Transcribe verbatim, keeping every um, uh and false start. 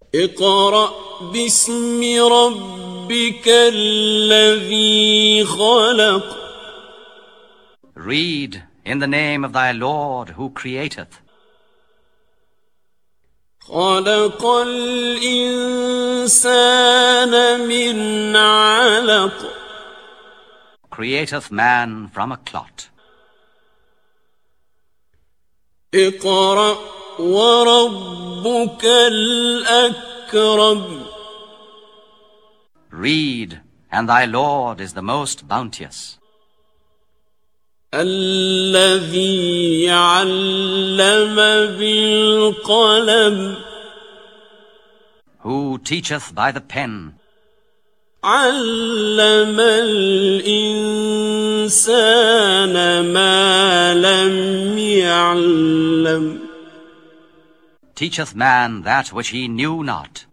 اقرأ باسم ربك الذي خلق. Read in the name of thy Lord who createth. خلق الإنسان من علق. Createth man from a clot. اقرأ وربك الأكرم. Read, and thy Lord is the most bounteous. الذي علم بالقلم. Who teacheth by the pen. علم الإنسان ما لم يعلم. Teacheth man that which he knew not.